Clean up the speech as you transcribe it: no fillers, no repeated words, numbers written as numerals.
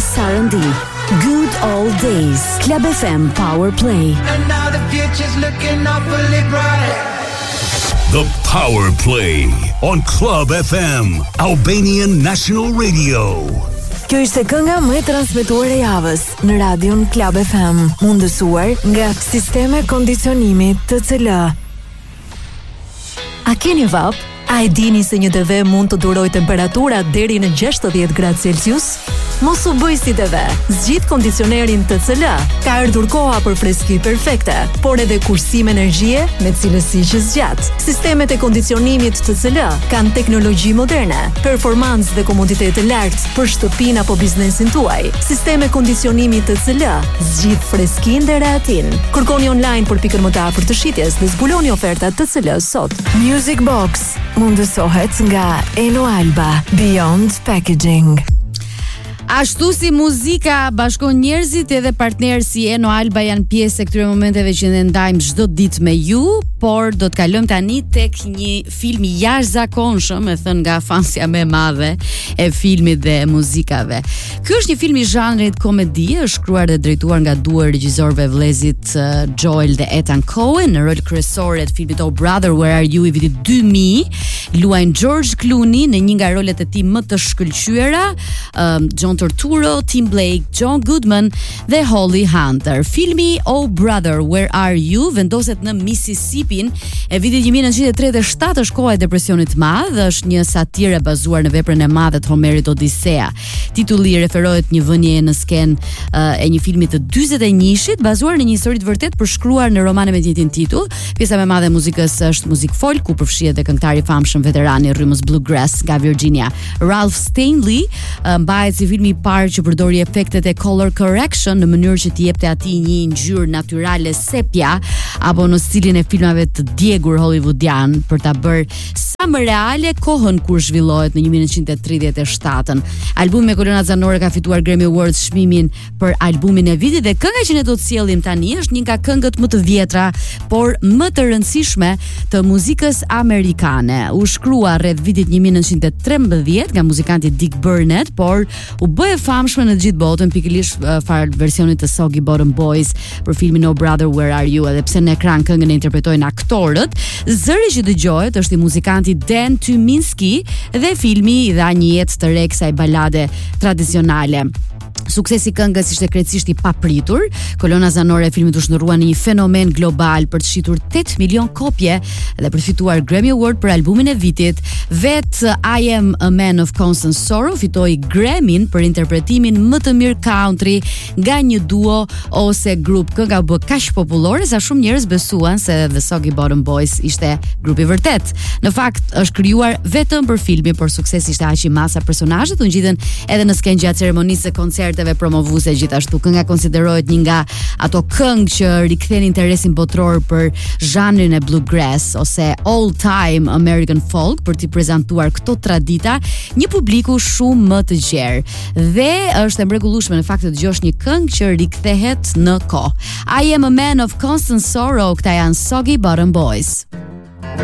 Best R&B. Good Old Days. Club FM Power Play. And now the future's looking awfully bright. The Power Play on Club FM, Albanian National Radio. Kjo ishte kënga më e transmetuar e javës në radion Club FM, mundësuar nga Sisteme Kondicionimi TCL. A keni vap? A e dini se një TV mund të duroj temperatura deri në 60 gradë Celsius? Mos u bëj si TV. Zgjidh kondicionerin TCL. Ka ardhur koha për freski perfekte, por edhe kursim energjie me cilësi që zgjat. Sistemet e kondicionimit TCL kanë teknologji moderne, performancë dhe komoditet të lartë për shtëpinë apo biznesin tuaj. Sisteme kondicionimi TCL zgjidh freskinë dhe rehatin. Kërkoni online për pikën më të afërt të shitjes dhe zbuloni ofertat TCL sot. Music Box mundësohet nga Eno Alba, Beyond Packaging. Ashtu si muzika bashkon njerëzit, edhe partnerë si Eno Alba janë pjesë e këtyre momenteve që ne ndajmë çdo ditë me ju, por do të kalojmë tani tek një film i jashtëzakonshëm, e thënë nga fansja më e madhe e filmit dhe muzikave. Ky është një film i zhanrit komedi, është shkruar dhe drejtuar nga duar regjisorëve vëllezit Joel dhe Ethan Coen. Në rol kryesor të filmit Oh Brother Where Are You i vitit 2000 luajnë George Clooney në një nga rolet e tij më të shkëlqyera, John Turturro, Tim Blake, John Goodman dhe Holly Hunter. Filmi Oh Brother Where Are You vendoset në Mississippi e vitit 1937, është koha e depresionit të madh, është një satirë e bazuar në veprën e madhe të Homerit Odisea. Titulli referohet një vënie në skenë e një filmi të 41-shit bazuar në një histori të vërtetë përshkruar në romane me të njëjtin titull. Pjesa më e madhe e muzikës është muzikë folk, ku përfshihet edhe këngëtari i famshëm veteran i rrymës bluegrass nga Virginia, Ralph Stanley. Mbahet si filmi i parë që përdori efektet e color correction në mënyrë që t'i jepte atij një ngjyrë natyrale sepia apo në stilin e filmave të djegur hollywoodian për ta bërë sa më reale kohën kur zhvillohet në 1937. Albumi me kolona zanore ka fituar Grammy Awards çmimin për albumin e vitit dhe kënga që ne do të sjellim tani është një nga këngët më të vjetra, por më të rëndësishme të muzikës amerikane. U shkrua rreth vitit 1913 nga muzikanti Dick Burnett, por u bë e famshme në gjithë botën pikërisht far versionit të Soggy Bottom Boys për filmin Oh Brother Where Are You, edhe pse në ekran këngën e interpretojnë aktorët. Zëri që dëgohet është i muzikanti Dan Tyminski dhe filmi i dha një jetë të re kësaj balade tradicionale. Suksesi i këngës ishte krejtësisht i papritur. Kolona zanore e filmit u shndërrua në një fenomen global për të shitur 8 milion kopje dhe për të fituar Grammy Award për albumin e vitit. Vet I Am a Man of Constant Sorrow fitoi Grammy-n për interpretimin më të mirë country nga një duo ose grup. Kënga u bë kaq popullore sa shumë njerëz besuan se The Soggy Bottom Boys ishte grupi vërtet. Në fakt është krijuar vetëm për filmin, por suksesi ishte aq i madh sa personazhet u ngjiten edhe në skenë gjatë ceremonisë së koncerteve promovuese. Gjithashtu kënga konsiderohet një nga ato këngë që rikthejnë interesin botror për zhanrin e bluegrass ose old time American folk për t'i prezantuar këto tradita një publiku shumë më të gjerë. Dhe është e mrekullueshme në fakt të dëgjosh një këngë që rikthehet në kohë. I Am a Man of Constant Sorrow, këta janë Soggy Bottom Boys.